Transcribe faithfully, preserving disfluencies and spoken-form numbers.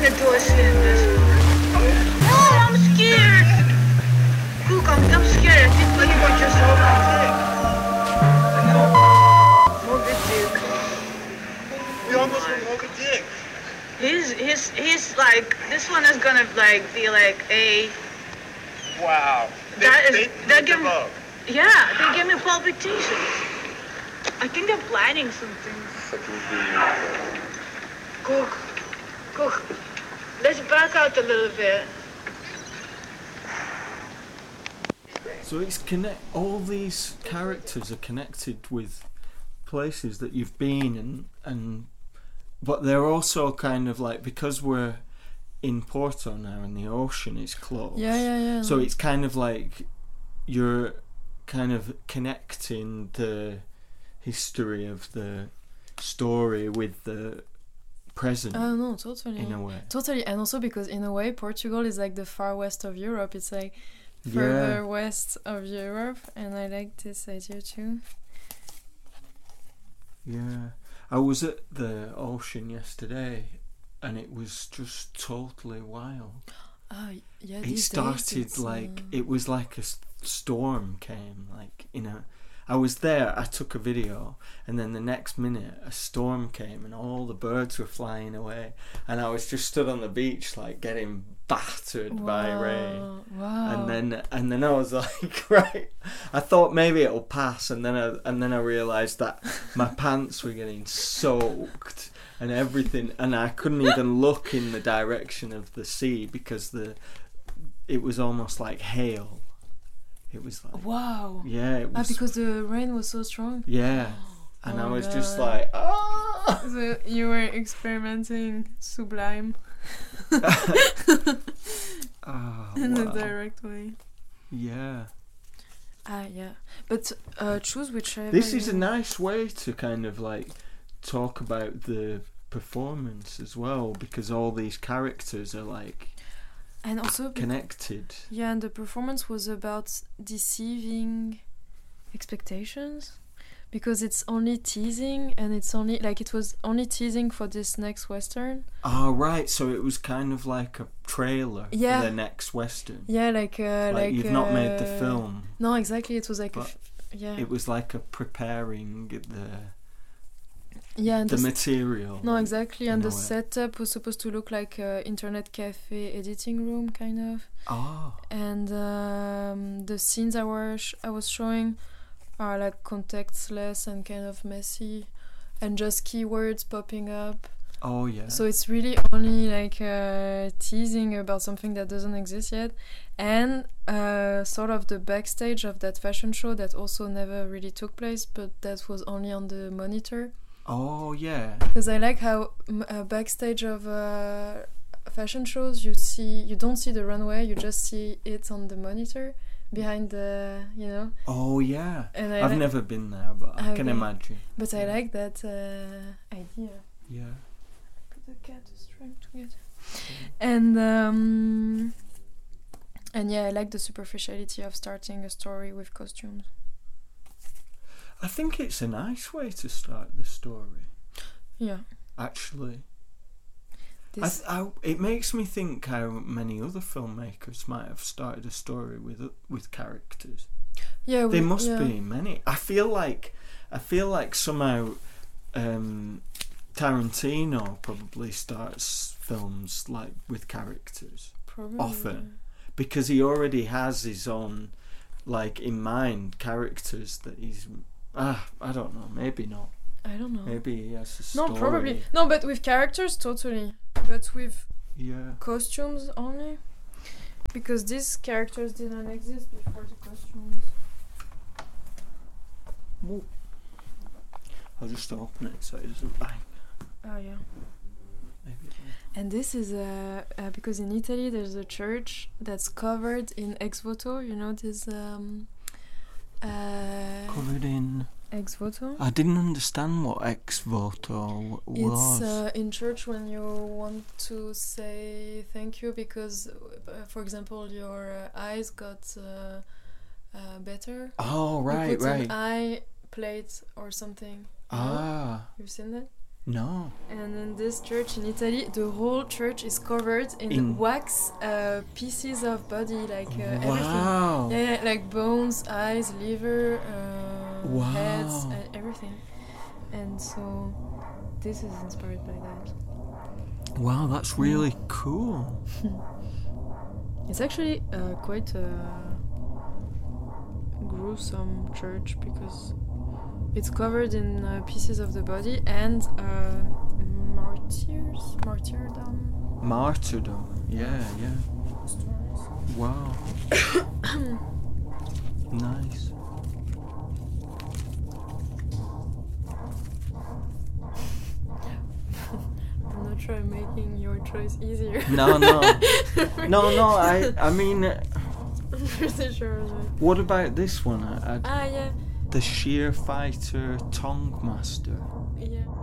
open the door in this one. Oh, I'm scared. Cook, I'm, I'm scared. I think you were just Moby Dick. Moby Dick. We almost were Moby Dick. He's, he's, he's like, this one is gonna like be like a... Wow. They, That is, they, that they give me, above. yeah, they give me palpitations. I think they're planning something. Cook, cook, let's back out a little bit. So it's connect. All these characters are connected with places that you've been, and and but they're also kind of like, because we're in Porto now and the ocean is close. Yeah, yeah, yeah. So it's kind of like you're kind of connecting the history of the story with the present. Oh no, totally. In a way. Totally, and also because in a way Portugal is like the far west of Europe. It's like further Yeah. west of Europe, and I like this idea too. Yeah. I was at the ocean yesterday and it was just totally wild. Oh yeah, It these started days it's, like uh, it was like a s- storm came, like, you know. I was there, I took a video, and then the next minute a storm came and all the birds were flying away, and I was just stood on the beach like getting battered by rain. Wow. And then and then I was like, right, I thought maybe it'll pass, and then I and then I realised that my pants were getting soaked and everything, and I couldn't even look in the direction of the sea because the it was almost like hail. It was like, Wow. yeah, it Ah, was, because the rain was so strong. yeah, and Oh I my was just God. like, ah. So you were experimenting sublime Ah, in a wow. direct way. Yeah. Ah, yeah. But uh, choose whichever. This is a you- nice way to kind of like talk about the performance as well, because all these characters are like and also be- connected. yeah, and the performance was about deceiving expectations, because it's only teasing, and it's only like it was only teasing for this next western. Oh, right, so it was kind of like a trailer Yeah. for the next western. Yeah, like uh, Like, like you've not made the uh, film, No, exactly. It was like a but f- yeah, it was like a preparing the yeah, and the s- material. No, exactly, and in a the way. setup was supposed to look like a internet cafe editing room, kind of. Oh, And um, the scenes I was I was showing are like contextless and kind of messy, and just keywords popping up. oh yeah. So it's really only like uh, teasing about something that doesn't exist yet, and uh, sort of the backstage of that fashion show that also never really took place, but that was only on the monitor. Oh yeah. Because I like how m- uh, backstage of uh, fashion shows, you see you don't see the runway, you just see it on the monitor behind the, you know. Oh yeah. And I I've li- never been there, but I can Okay. imagine. But I like that uh, idea. Yeah. The cat is trying to get. And um, and yeah, I like the superficiality of starting a story with costumes. I think it's a nice way to start the story, Yeah. actually. I This th- I, it makes me think how many other filmmakers might have started a story with with characters. yeah. We, There must yeah. be many. I feel like I feel like somehow um, Tarantino probably starts films like with characters Probably. often, because he already has his own, like, in mind characters that he's ah I don't know, maybe not. I don't know. Maybe he has a No, story. probably no, but with characters totally. But with Yeah. costumes only, because these characters didn't exist before the costumes. Whoa. I'll just open it so it doesn't bang. Oh yeah. Maybe it will. And this is uh, uh because in Italy there's a church that's covered in ex voto. You know this um uh Covered in. ex voto. I didn't understand what ex voto w- was. It's uh, in church when you want to say thank you because, uh, for example, your uh, eyes got uh, uh, better. oh You right, put right. an eye plate or something. you know? Ah, You've seen that? No. And in this church in Italy, the whole church is covered in, In- wax uh, pieces of body, like uh, everything. Wow. Yeah, yeah, like bones, eyes, liver, uh, Wow. heads, uh, everything. And so this is inspired by that. Wow, that's really cool. It's actually uh, quite a gruesome church because it's covered in uh, pieces of the body and uh, martyrs, martyrdom Martyrdom. Yeah, yeah. stories. Wow. Nice. I'm not sure I'm making your choice easier. No, no. No, no, I I mean, uh, I'm pretty sure. That... what about this one? I, I, Ah, yeah, the Sheer Fighter Tongue Master. yeah.